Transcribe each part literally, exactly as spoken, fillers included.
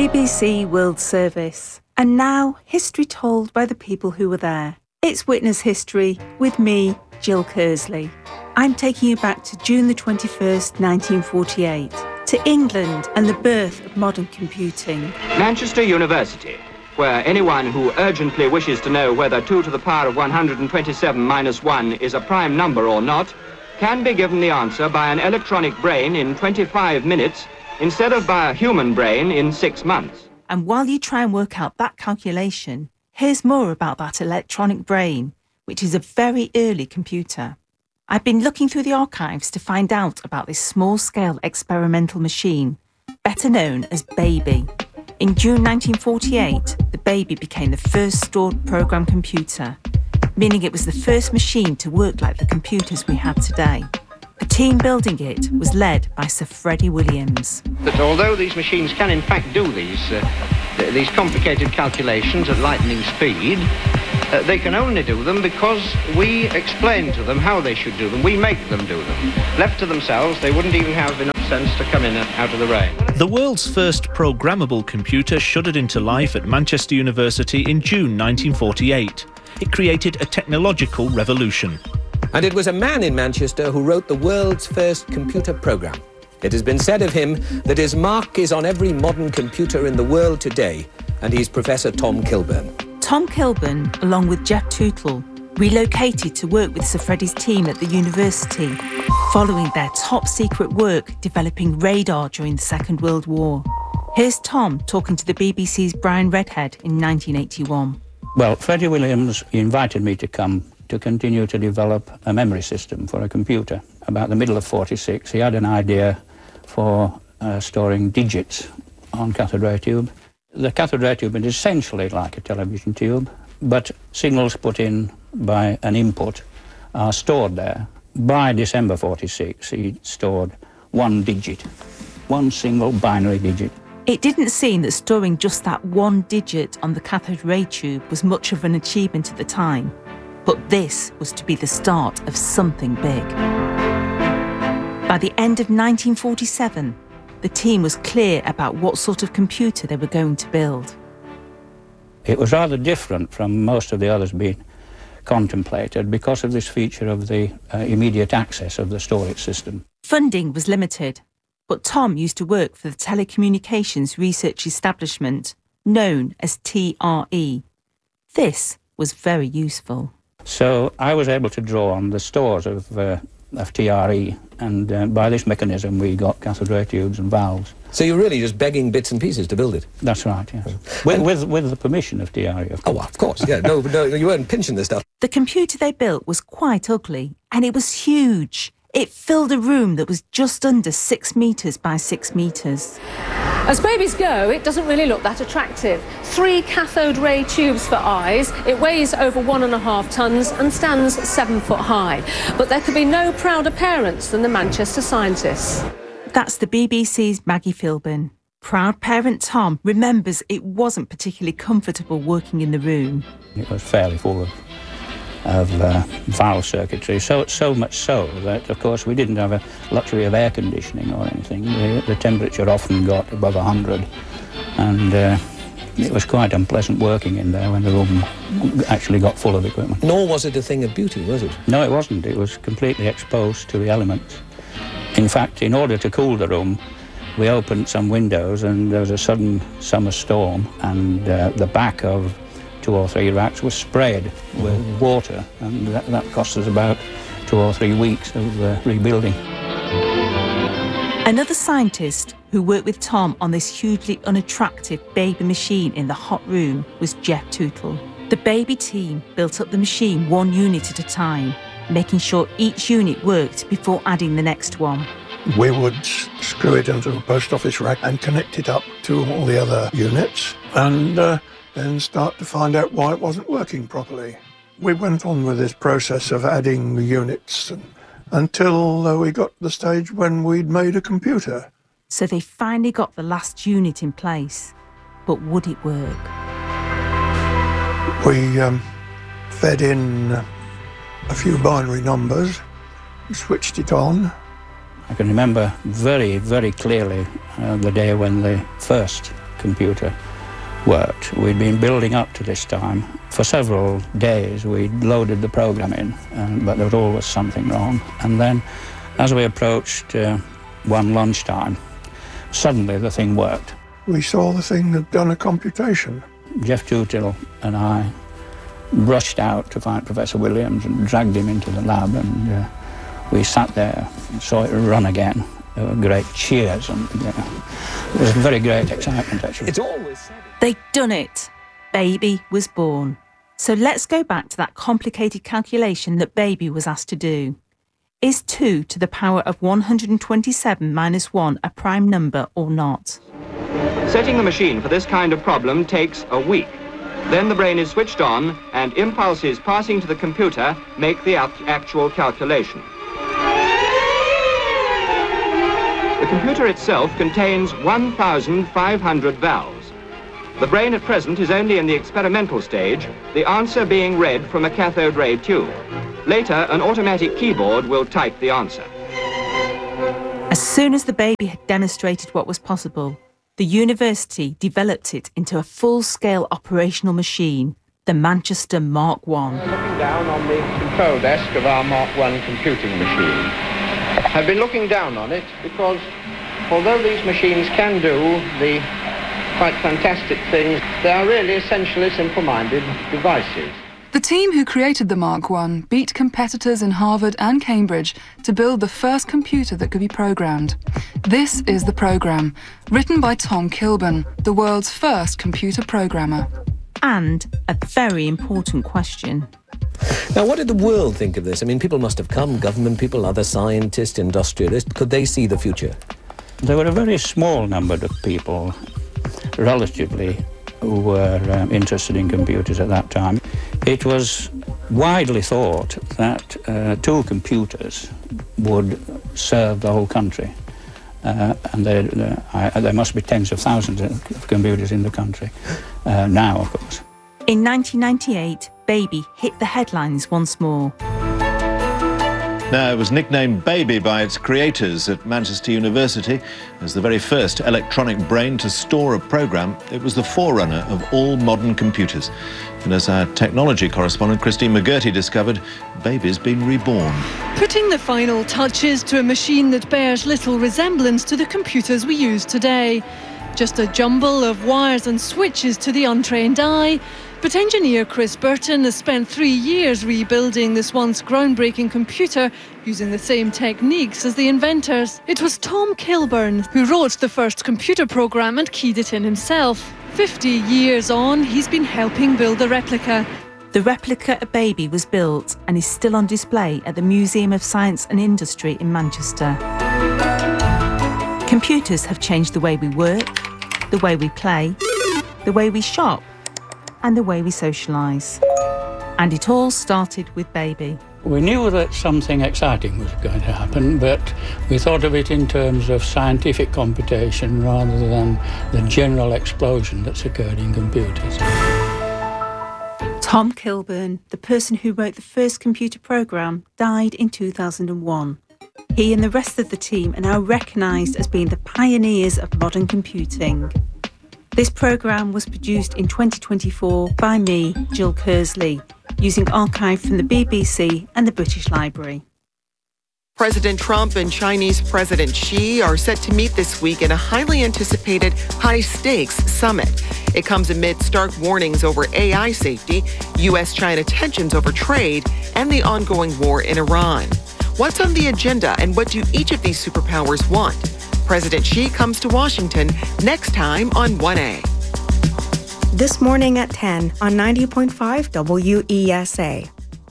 B B C World Service. And now, history told by the people who were there. It's Witness History with me, Jill Kersley. I'm taking you back to June the twenty-first, nineteen forty-eight, to England and the birth of modern computing. Manchester University, where anyone who urgently wishes to know whether two to the power of one hundred twenty-seven minus one is a prime number or not, can be given the answer by an electronic brain in twenty-five minutes instead of by a human brain in six months. And while you try and work out that calculation, here's more about that electronic brain, which is a very early computer. I've been looking through the archives to find out about this small-scale experimental machine, better known as Baby. In June nineteen forty-eight, the Baby became the first stored program computer, meaning it was the first machine to work like the computers we have today. The team building it was led by Sir Freddie Williams. That although these machines can in fact do these, uh, th these complicated calculations at lightning speed, uh, they can only do them because we explain to them how they should do them. We make them do them. Left to themselves, they wouldn't even have enough sense to come in out of the rain. The world's first programmable computer shuddered into life at Manchester University in June nineteen forty-eight. It created a technological revolution. And it was a man in Manchester who wrote the world's first computer program. It has been said of him that his mark is on every modern computer in the world today, and he's Professor Tom Kilburn. Tom Kilburn, along with Geoff Tootle, relocated to work with Sir Freddie's team at the university, following their top-secret work developing radar during the Second World War. Here's Tom talking to the B B C's Brian Redhead in nineteen eighty-one. Well, Freddie Williams invited me to come to continue to develop a memory system for a computer. About the middle of forty-six, he had an idea for uh, storing digits on cathode ray tube. The cathode ray tube is essentially like a television tube, but signals put in by an input are stored there. By December forty-six, he stored one digit, one single binary digit. It didn't seem that storing just that one digit on the cathode ray tube was much of an achievement at the time. But this was to be the start of something big. By the end of nineteen forty-seven, the team was clear about what sort of computer they were going to build. It was rather different from most of the others being contemplated because of this feature of the uh, immediate access of the storage system. Funding was limited, but Tom used to work for the Telecommunications Research Establishment, known as T R E. This was very useful. So I was able to draw on the stores of, uh, of T R E, and uh, by this mechanism we got cathode ray tubes and valves. So you're really just begging bits and pieces to build it? That's right, yes. With, with, with the permission of T R E, of course. Oh, of course, yeah. No, no, you weren't pinching this stuff. The computer they built was quite ugly, and it was huge. It filled a room that was just under six metres by six metres. As babies go, it doesn't really look that attractive. Three cathode ray tubes for eyes, it weighs over one and a half tonnes and stands seven foot high. But there could be no prouder parents than the Manchester scientists. That's the B B C's Maggie Philbin. Proud parent Tom remembers it wasn't particularly comfortable working in the room. It was fairly full of of uh, valve circuitry, so so much so that, of course, we didn't have a luxury of air conditioning or anything. The, the temperature often got above one hundred, and uh, it was quite unpleasant working in there when the room actually got full of equipment. Nor was it a thing of beauty, was it? No, it wasn't. It was completely exposed to the elements. In fact, in order to cool the room, we opened some windows, and there was a sudden summer storm, and uh, the back of two or three racks was sprayed with mm. water, and that, that cost us about two or three weeks of uh, rebuilding. Another scientist who worked with Tom on this hugely unattractive baby machine in the hot room was Geoff Tootle. The baby team built up the machine one unit at a time, making sure each unit worked before adding the next one. We would screw it into a post office rack and connect it up to all the other units, and uh, then start to find out why it wasn't working properly. We went on with this process of adding the units and, until uh, we got to the stage when we'd made a computer. So they finally got the last unit in place. But would it work? We um, fed in uh, a few binary numbers, switched it on. I can remember very, very clearly uh, the day when the first computer worked. We'd been building up to this time. For several days we'd loaded the program in, um, but there was always something wrong. And then as we approached uh, one lunchtime, suddenly the thing worked. We saw the thing had done a computation. Jeff Tootle and I rushed out to find Professor Williams and dragged him into the lab, and uh, we sat there and saw it run again. There were great cheers, and uh, there was very great excitement, actually. It's always said. They'd done it. Baby was born. So let's go back to that complicated calculation that Baby was asked to do. Is two to the power of one hundred twenty-seven minus one a prime number or not? Setting the machine for this kind of problem takes a week. Then the brain is switched on and impulses passing to the computer make the act- actual calculation. The computer itself contains one thousand five hundred valves. The brain at present is only in the experimental stage, the answer being read from a cathode ray tube. Later, an automatic keyboard will type the answer. As soon as the Baby had demonstrated what was possible, the university developed it into a full-scale operational machine, the Manchester Mark one. We're looking down on the control desk of our Mark one computing machine. I've been looking down on it because although these machines can do the quite fantastic things, they are really essentially simple-minded devices. The team who created the Mark one beat competitors in Harvard and Cambridge to build the first computer that could be programmed. This is the program, written by Tom Kilburn, the world's first computer programmer. And a very important question. Now, what did the world think of this? I mean, people must have come, government people, other scientists, industrialists. Could they see the future? There were a very small number of people, relatively, who were um, interested in computers at that time. It was widely thought that uh, two computers would serve the whole country. Uh, and there, there, I, there must be tens of thousands of computers in the country uh, now, of course. In nineteen ninety-eight, Baby hit the headlines once more. Now, it was nicknamed Baby by its creators at Manchester University as the very first electronic brain to store a programme. It was the forerunner of all modern computers. And as our technology correspondent Christine McGurty discovered, Baby's been reborn. Putting the final touches to a machine that bears little resemblance to the computers we use today. Just a jumble of wires and switches to the untrained eye. But engineer Chris Burton has spent three years rebuilding this once groundbreaking computer using the same techniques as the inventors. It was Tom Kilburn who wrote the first computer program and keyed it in himself. Fifty years on, he's been helping build the replica. The replica of Baby was built and is still on display at the Museum of Science and Industry in Manchester. Computers have changed the way we work, the way we play, the way we shop, and the way we socialise. And it all started with Baby. We knew that something exciting was going to happen, but we thought of it in terms of scientific computation rather than the general explosion that's occurred in computers. Tom Kilburn, the person who wrote the first computer programme, died in two thousand one. He and the rest of the team are now recognised as being the pioneers of modern computing. This programme was produced in twenty twenty-four by me, Jill Kersley, using archive from the B B C and the British Library. President Trump and Chinese President Xi are set to meet this week in a highly anticipated high-stakes summit. It comes amid stark warnings over A I safety, U S China tensions over trade, and the ongoing war in Iran. What's on the agenda and what do each of these superpowers want? President Xi comes to Washington next time on one A. This morning at ten on ninety point five W E S A.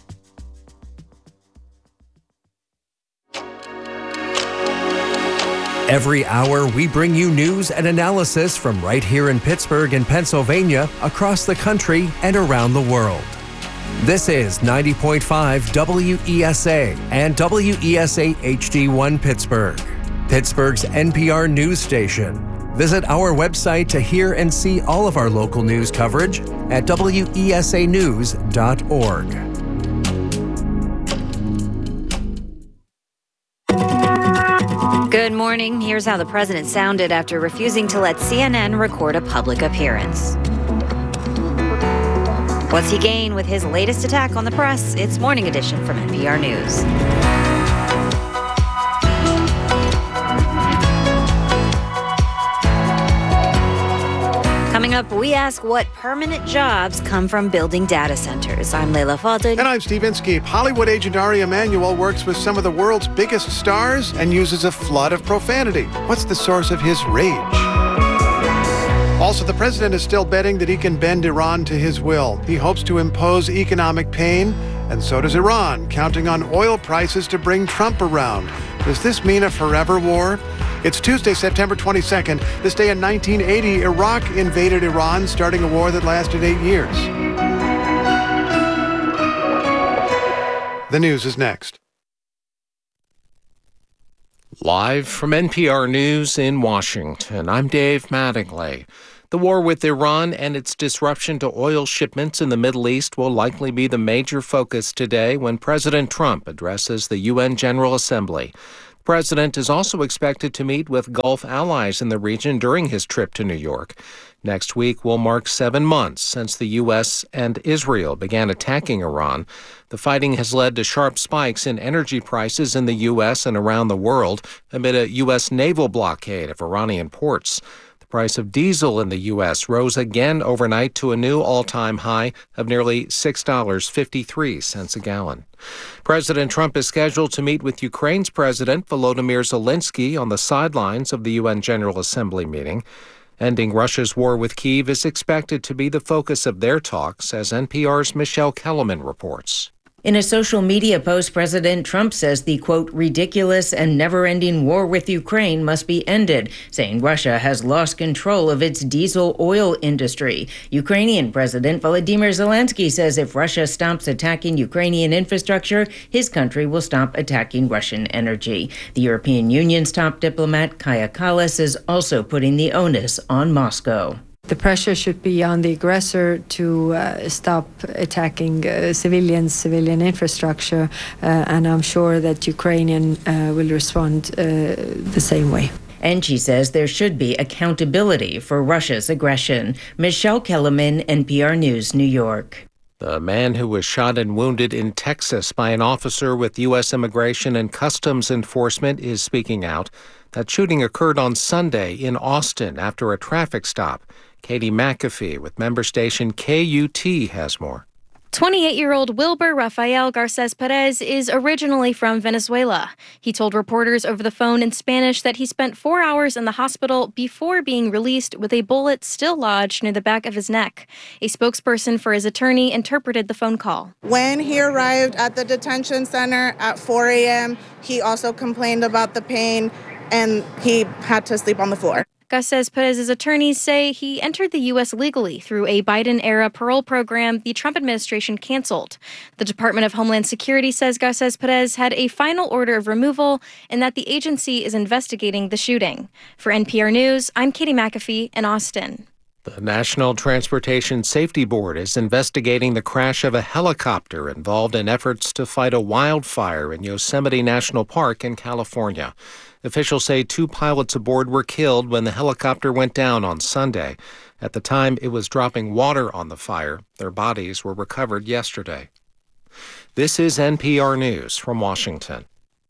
Every hour, we bring you news and analysis from right here in Pittsburgh and Pennsylvania, across the country, and around the world. This is ninety point five W E S A and W E S A H D one Pittsburgh, Pittsburgh's N P R news station. Visit our website to hear and see all of our local news coverage at W E S A news dot org. Good morning. morning. Here's how the president sounded after refusing to let C N N record a public appearance. What's he gain with his latest attack on the press? It's Morning Edition from N P R News. Coming up, we ask what permanent jobs come from building data centers. I'm Leila Fadel. And I'm Steve Inskeep. Hollywood agent Ari Emanuel works with some of the world's biggest stars and uses a flood of profanity. What's the source of his rage? Also, the president is still betting that he can bend Iran to his will. He hopes to impose economic pain, and so does Iran, counting on oil prices to bring Trump around. Does this mean a forever war? It's Tuesday, September twenty-second. This day in nineteen eighty, Iraq invaded Iran, starting a war that lasted eight years. The news is next. Live from N P R News in Washington, I'm Dave Mattingly. The war with Iran and its disruption to oil shipments in the Middle East will likely be the major focus today when President Trump addresses the U N General Assembly. The president is also expected to meet with Gulf allies in the region during his trip to New York. Next week will mark seven months since the U S and Israel began attacking Iran. The fighting has led to sharp spikes in energy prices in the U S and around the world amid a U S naval blockade of Iranian ports. The price of diesel in the U S rose again overnight to a new all-time high of nearly six dollars and fifty-three cents a gallon. President Trump is scheduled to meet with Ukraine's President Volodymyr Zelensky on the sidelines of the U N General Assembly meeting. Ending Russia's war with Kyiv is expected to be the focus of their talks, as N P R's Michelle Kellerman reports. In a social media post, President Trump says the, quote, ridiculous and never-ending war with Ukraine must be ended, saying Russia has lost control of its diesel oil industry. Ukrainian President Volodymyr Zelensky says if Russia stops attacking Ukrainian infrastructure, his country will stop attacking Russian energy. The European Union's top diplomat, Kaja Kallas, is also putting the onus on Moscow. The pressure should be on the aggressor to uh, stop attacking uh, civilians, civilian infrastructure, uh, and I'm sure that Ukrainian uh, will respond uh, the same way. And she says there should be accountability for Russia's aggression. Michelle Kellerman, N P R News, New York. The man who was shot and wounded in Texas by an officer with U S Immigration and Customs Enforcement is speaking out. That shooting occurred on Sunday in Austin after a traffic stop. Katie McAfee with member station K U T has more. twenty-eight-year-old Wilber Rafael Garces Perez is originally from Venezuela. He told reporters over the phone in Spanish that he spent four hours in the hospital before being released with a bullet still lodged near the back of his neck. A spokesperson for his attorney interpreted the phone call. When he arrived at the detention center at four a.m., he also complained about the pain, and he had to sleep on the floor. Garces Perez's attorneys say he entered the U S legally through a Biden-era parole program the Trump administration canceled. The Department of Homeland Security says Garces Perez had a final order of removal and that the agency is investigating the shooting. For N P R News, I'm Katie McAfee in Austin. The National Transportation Safety Board is investigating the crash of a helicopter involved in efforts to fight a wildfire in Yosemite National Park in California. Officials say two pilots aboard were killed when the helicopter went down on Sunday. At the time, it was dropping water on the fire. Their bodies were recovered yesterday. This is N P R News from Washington.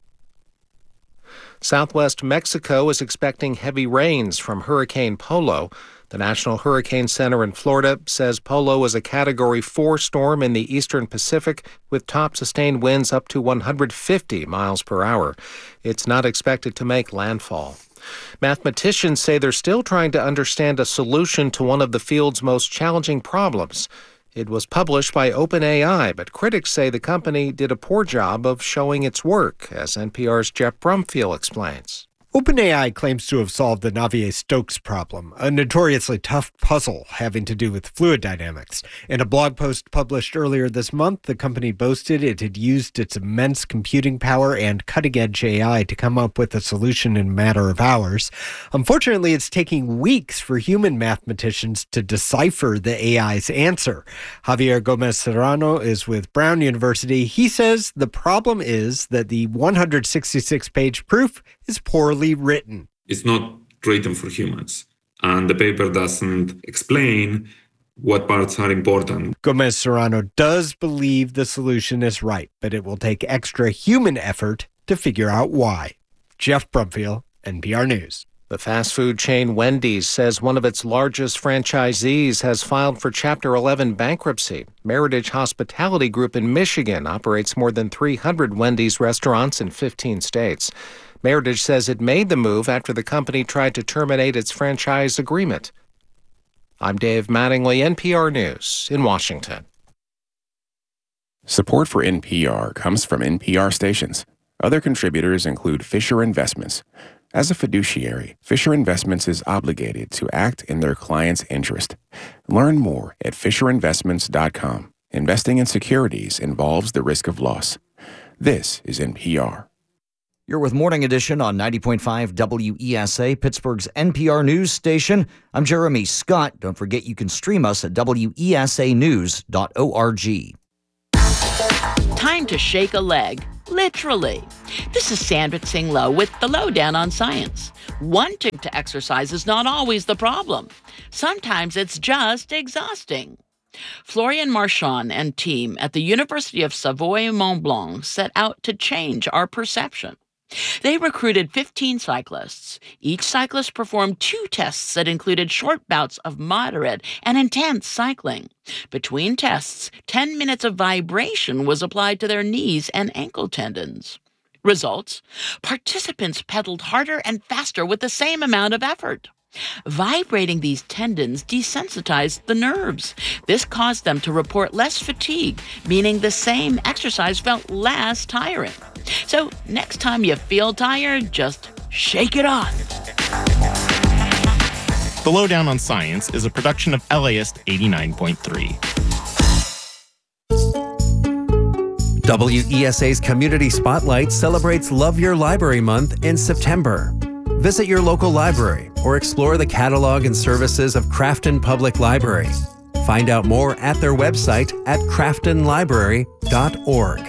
Southwest Mexico is expecting heavy rains from Hurricane Polo. The National Hurricane Center in Florida says Polo is a Category four storm in the eastern Pacific with top sustained winds up to one hundred fifty miles per hour. It's not expected to make landfall. Mathematicians say they're still trying to understand a solution to one of the field's most challenging problems. It was published by OpenAI, but critics say the company did a poor job of showing its work, as N P R's Jeff Brumfield explains. OpenAI claims to have solved the Navier-Stokes problem, a notoriously tough puzzle having to do with fluid dynamics. In a blog post published earlier this month, the company boasted it had used its immense computing power and cutting-edge A I to come up with a solution in a matter of hours. Unfortunately, it's taking weeks for human mathematicians to decipher the A I's answer. Javier Gomez Serrano is with Brown University. He says the problem is that the one hundred sixty-six page proof is poorly written. It's not written for humans, and the paper doesn't explain what parts are important. Gomez Serrano does believe the solution is right, but it will take extra human effort to figure out why. Jeff Brumfield, N P R News. The fast food chain Wendy's says one of its largest franchisees has filed for Chapter eleven bankruptcy. Meritage Hospitality Group in Michigan operates more than three hundred Wendy's restaurants in fifteen states. Meritage says it made the move after the company tried to terminate its franchise agreement. I'm Dave Mattingly, N P R News in Washington. Support for N P R comes from N P R stations. Other contributors include Fisher Investments. As a fiduciary, Fisher Investments is obligated to act in their client's interest. Learn more at fisher investments dot com. Investing in securities involves the risk of loss. This is N P R. You're with Morning Edition on ninety point five W E S A, Pittsburgh's N P R news station. I'm Jeremy Scott. Don't forget you can stream us at W E S A news dot org. Time to shake a leg, literally. This is Sandra Tsing Loh with the Lowdown on Science. Wanting to exercise is not always the problem. Sometimes it's just exhausting. Florian Marchand and team at the University of Savoie-Mont Blanc set out to change our perception. They recruited fifteen cyclists. Each cyclist performed two tests that included short bouts of moderate and intense cycling. Between tests, ten minutes of vibration was applied to their knees and ankle tendons. Results? Participants pedaled harder and faster with the same amount of effort. Vibrating these tendons desensitized the nerves. This caused them to report less fatigue, meaning the same exercise felt less tiring. So next time you feel tired, just shake it off. The Lowdown on Science is a production of LAist eighty-nine point three. W E S A's Community Spotlight celebrates Love Your Library Month in September. Visit your local library or explore the catalog and services of Crafton Public Library. Find out more at their website at crafton library dot org.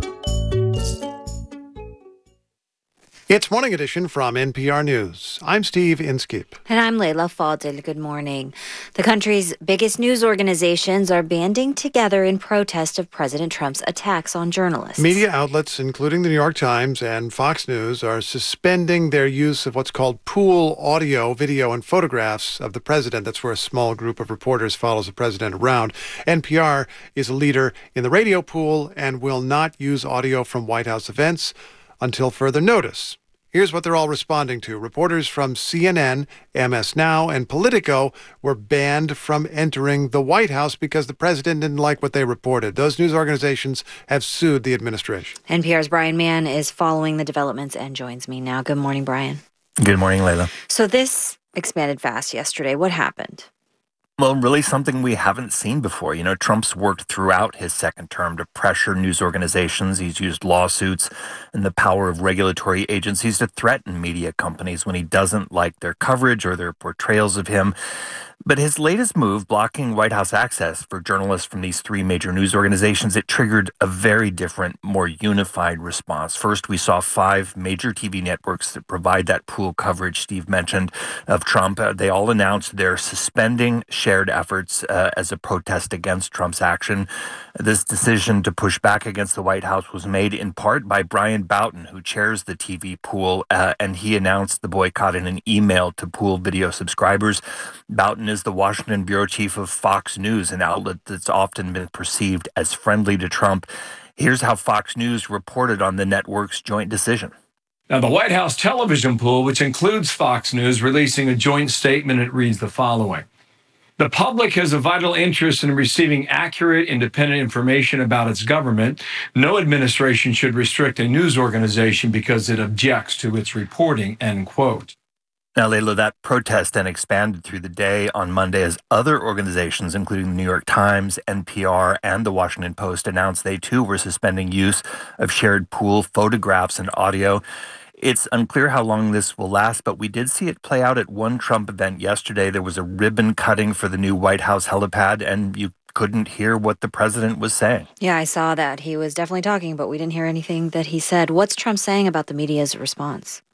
It's Morning Edition from N P R News. I'm Steve Inskeep. And I'm Layla Fadil. Good morning. The country's biggest news organizations are banding together in protest of President Trump's attacks on journalists. Media outlets, including the New York Times and Fox News, are suspending their use of what's called pool audio, video, and photographs of the president. That's where a small group of reporters follows the president around. N P R is a leader in the radio pool and will not use audio from White House events until further notice. Here's what they're all responding to. Reporters from C N N, M S Now, and Politico were banned from entering the White House because the president didn't like what they reported. Those news organizations have sued the administration. N P R's Brian Mann is following the developments and joins me now. Good morning, Brian. Good morning, Layla. So this expanded fast yesterday. What happened? Well, really something we haven't seen before. You know, Trump's worked throughout his second term to pressure news organizations. He's used lawsuits and the power of regulatory agencies to threaten media companies when he doesn't like their coverage or their portrayals of him. But his latest move, blocking White House access for journalists from these three major news organizations, it triggered a very different, more unified response. First, we saw five major T V networks that provide that pool coverage Steve mentioned of Trump. Uh, they all announced they're suspending shared efforts uh, as a protest against Trump's action. This decision to push back against the White House was made in part by Brian Boughton, who chairs the T V pool, uh, and he announced the boycott in an email to pool video subscribers. Boughton is the Washington bureau chief of Fox News, an outlet that's often been perceived as friendly to Trump. Here's how Fox News reported on the network's joint decision. Now, the White House television pool, which includes Fox News, releasing a joint statement. It reads the following. The public has a vital interest in receiving accurate, independent information about its government. No administration should restrict a news organization because it objects to its reporting, end quote. Now, Layla, that protest then expanded through the day on Monday as other organizations, including the New York Times, N P R, and the Washington Post, announced they too were suspending use of shared pool photographs and audio. It's unclear how long this will last, but we did see it play out at one Trump event yesterday. There was a ribbon cutting for the new White House helipad, and you couldn't hear what the president was saying. Yeah, I saw that. He was definitely talking, but we didn't hear anything that he said. What's Trump saying about the media's response?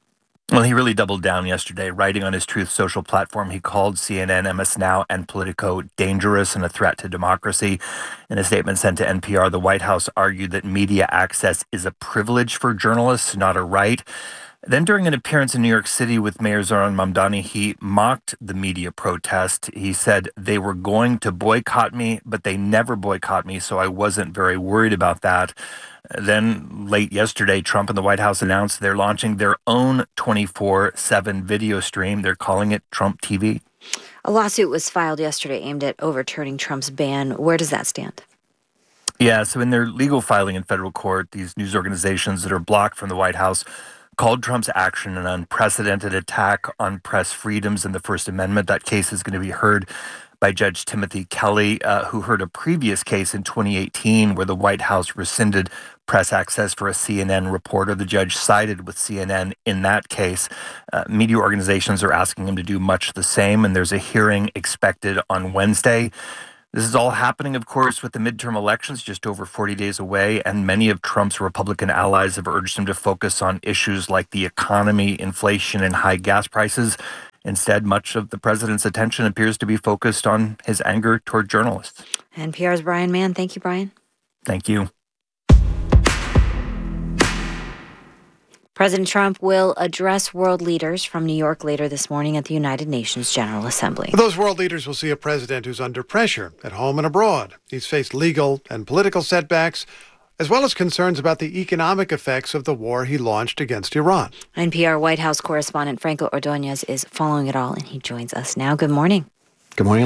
Well, he really doubled down yesterday, writing on his Truth Social platform. He called C N N, M S Now, and Politico dangerous and a threat to democracy. In a statement sent to N P R, the White House argued that media access is a privilege for journalists, not a right. Then during an appearance in New York City with Mayor Zohran Mamdani, he mocked the media protest. He said they were going to boycott me, but they never boycott me, so I wasn't very worried about that. Then late yesterday, Trump and the White House announced they're launching their own twenty-four seven video stream. They're calling it Trump T V. A lawsuit was filed yesterday aimed at overturning Trump's ban. Where does that stand? Yeah, so in their legal filing in federal court, these news organizations that are blocked from the White House called Trump's action an unprecedented attack on press freedoms and the First Amendment. That case is going to be heard by Judge Timothy Kelly, uh, who heard a previous case in twenty eighteen where the White House rescinded press access for a C N N reporter. The judge sided with C N N in that case. Uh, media organizations are asking him to do much the same, and there's a hearing expected on Wednesday. This is all happening, of course, with the midterm elections just over forty days away, and many of Trump's Republican allies have urged him to focus on issues like the economy, inflation, and high gas prices. Instead, much of the president's attention appears to be focused on his anger toward journalists. N P R's Brian Mann. Thank you, Brian. Thank you. President Trump will address world leaders from New York later this morning at the United Nations General Assembly. Those world leaders will see a president who's under pressure at home and abroad. He's faced legal and political setbacks, as well as concerns about the economic effects of the war he launched against Iran. N P R White House correspondent Franco Ordonez is following it all, and he joins us now. Good morning. Good morning.